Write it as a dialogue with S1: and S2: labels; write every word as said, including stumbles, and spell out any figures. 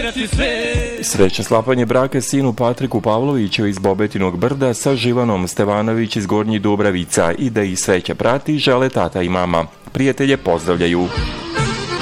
S1: ti sve.
S2: Sreća sklapanje braka sinu Patriku Pavloviću iz Bobetinog Brda sa Živanom Stevanović iz Gornjih Dubravica i da ih sreća prati žele tata i mama. Prijatelje pozdravljaju.